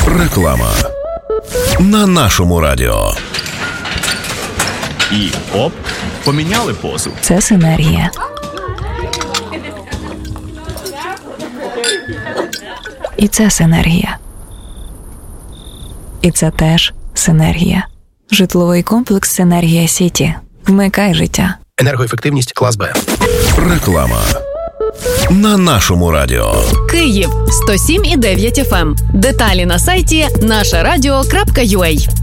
Реклама на нашому радіо. І оп, поміняли позу. Це синергія. І це синергія. І це теж синергія. Житловий комплекс «Синергія Сіті». Вмикай життя. Енергоефективність клас Б. Реклама на нашому радіо. Київ 107,9 FM. Деталі на сайті нашарадіо.ua.